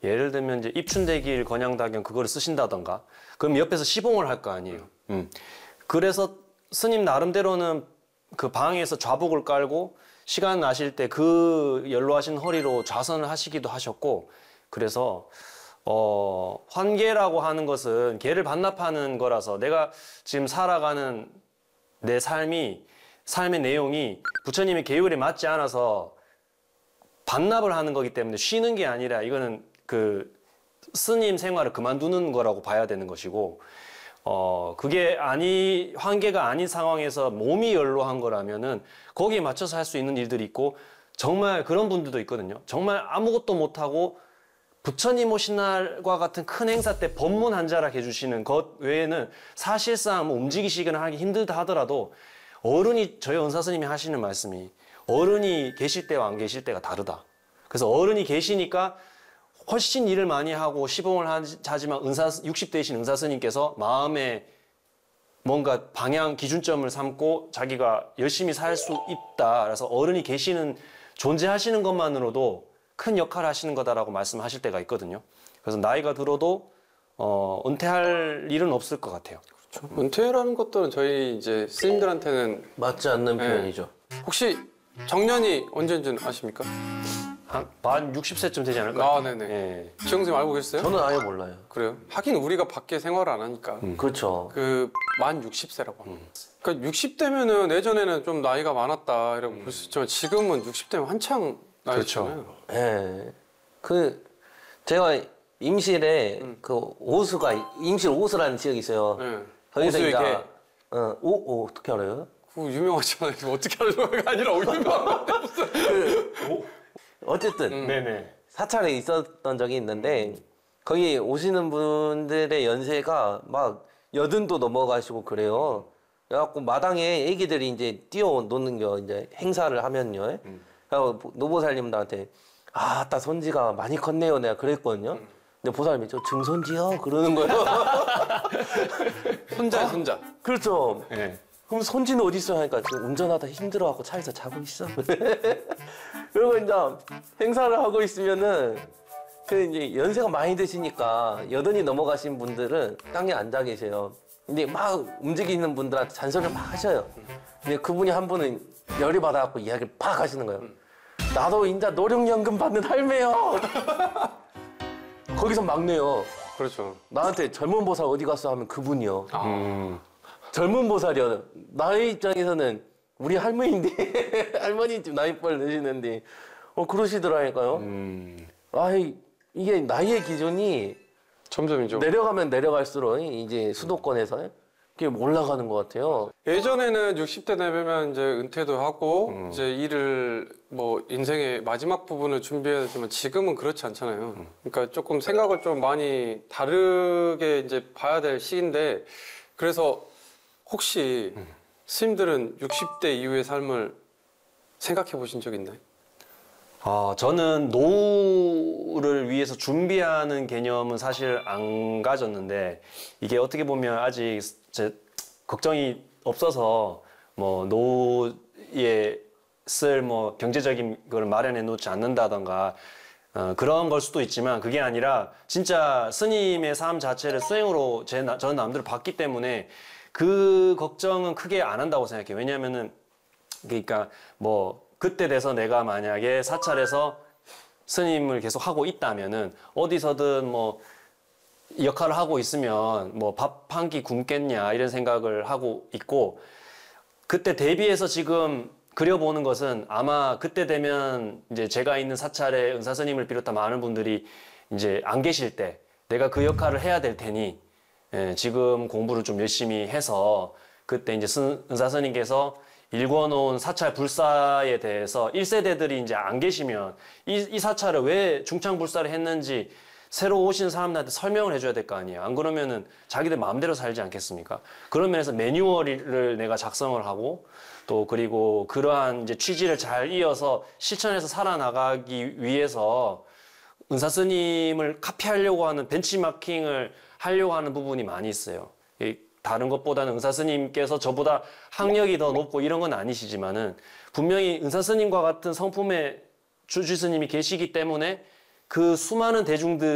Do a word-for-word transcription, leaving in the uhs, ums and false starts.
예를 들면 이제 입춘대길 건양다경 그거를 쓰신다던가 그럼 옆에서 시봉을 할 거 아니에요. 음. 그래서 스님 나름대로는 그 방에서 좌복을 깔고 시간 나실 때 그 연로하신 허리로 좌선을 하시기도 하셨고 그래서 어, 환계라고 하는 것은 개를 반납하는 거라서 내가 지금 살아가는 내 삶이 삶의 내용이 부처님의 계율에 맞지 않아서 반납을 하는 거기 때문에 쉬는 게 아니라 이거는 그 스님 생활을 그만두는 거라고 봐야 되는 것이고 어, 그게 아니, 환계가 아닌 상황에서 몸이 연로한 거라면은 거기에 맞춰서 할 수 있는 일들이 있고 정말 그런 분들도 있거든요. 정말 아무것도 못하고 부처님 오신 날과 같은 큰 행사 때 법문 한 자락 해주시는 것 외에는 사실상 뭐 움직이시거나 하기 힘들다 하더라도 어른이 저희 은사스님이 하시는 말씀이 어른이 계실 때와 안 계실 때가 다르다. 그래서 어른이 계시니까 훨씬 일을 많이 하고 시봉을 하지만 은사, 육십 대이신 은사스님께서 마음에 뭔가 방향 기준점을 삼고 자기가 열심히 살 수 있다. 그래서 어른이 계시는 존재하시는 것만으로도 큰 역할을 하시는 거다라고 말씀하실 때가 있거든요. 그래서 나이가 들어도 어, 은퇴할 일은 없을 것 같아요. 그렇죠. 은퇴라는 것들은 저희 이제 스님들한테는 맞지 않는 네. 표현이죠. 혹시 정년이 언제인지 아십니까? 한 만 육십 세쯤 되지 않을까요? 아, 네네. 예. 지영 선생님 알고 계셨어요? 저는 아예 몰라요. 그래요? 하긴 우리가 밖에 생활을 안 하니까. 음. 그렇죠. 그 만 육십 세라고 합니다. 음. 그러니까 육십 대면은 예전에는 좀 나이가 많았다 이라고 음. 볼 수 있지만 지금은 육십 대면 한창 나이잖아요. 그렇죠. 예. 네. 그 제가 임실에 음. 그 오수가 임실 오수라는 지역이 있어요. 네. 거기서 오수의 이제 개. 어, 오, 오 어떻게 알아요? 그거 유명하잖아요. 어떻게 하는 거가 아니라 유명한 건데 무슨. 그, 어쨌든 음. 네네. 사찰에 있었던 적이 있는데 거기 오시는 분들의 연세가 막 여든도 넘어가시고 그래요. 그래갖고 마당에 애기들이 이제 뛰어노는 거 이제 행사를 하면요. 음. 그래서 노보살님들한테 아따 손지가 많이 컸네요. 내가 그랬거든요. 음. 근데 보살님이 저 증손지요? 그러는 거예요. 손자야 손자. 그렇죠. 네. 그럼 손지는 어디 있어? 하니까 지금 운전하다 힘들어갖고 차에서 자고 있어. 그리고 이제 행사를 하고 있으면은 그 이제 연세가 많이 드시니까 여든이 넘어가신 분들은 땅에 앉아 계세요. 근데 막 움직이는 분들한테 잔소리를 막 하셔요. 근데 그분이 한 분은 열이 받아갖고 이야기를 팍 하시는 거예요. 나도 인자 노령연금 받는 할매요. 거기서 막내요. 그렇죠. 나한테 젊은 보살 어디 갔어 하면 그분이요. 아. 음. 젊은 보살이요. 나의 입장에서는 우리 할머니인데 할머니 좀 나이빨 드시는데 어 그러시더라니까요. 음. 아이 이게 나이의 기준이 점점이죠. 내려가면 내려갈수록 이제 수도권에서 그게 올라가는 것 같아요. 예전에는 육십 대 되면 이제 은퇴도 하고 음. 이제 일을 뭐 인생의 마지막 부분을 준비해야 되지만 지금은 그렇지 않잖아요. 음. 그러니까 조금 생각을 좀 많이 다르게 이제 봐야 될 시기인데 그래서 혹시 음. 스님들은 육십 대 이후의 삶을 생각해 보신 적 있나요? 아, 저는 노후를 위해서 준비하는 개념은 사실 안 가졌는데 이게 어떻게 보면 아직 제 걱정이 없어서 뭐 노후에 쓸 뭐 경제적인 걸 마련해 놓지 않는다던가 어, 그런 걸 수도 있지만 그게 아니라 진짜 스님의 삶 자체를 수행으로 제, 저는 남들을 봤기 때문에 그 걱정은 크게 안 한다고 생각해요. 왜냐하면은 그러니까 뭐 그때 돼서 내가 만약에 사찰에서 스님을 계속 하고 있다면은 어디서든 뭐 역할을 하고 있으면 뭐 밥 한 끼 굶겠냐 이런 생각을 하고 있고 그때 대비해서 지금 그려보는 것은 아마 그때 되면 이제 제가 있는 사찰에 은사 스님을 비롯한 많은 분들이 이제 안 계실 때 내가 그 역할을 해야 될 테니 예, 지금 공부를 좀 열심히 해서 그때 이제 스, 은사 스님께서 일궈놓은 사찰 불사에 대해서 일 세대들이 이제 안 계시면 이, 이 사찰을 왜 중창불사를 했는지 새로 오신 사람들한테 설명을 해줘야 될 거 아니에요. 안 그러면은 자기들 마음대로 살지 않겠습니까? 그런 면에서 매뉴얼을 내가 작성을 하고 또 그리고 그러한 이제 취지를 잘 이어서 실천해서 살아나가기 위해서 은사 스님을 카피하려고 하는 벤치마킹을 하려고 하는 부분이 많이 있어요. 다른 것보다는 은사 스님께서 저보다 학력이 더 높고 이런 건 아니시지만은 분명히 은사 스님과 같은 성품의 주주 스님이 계시기 때문에 그 수많은 대중들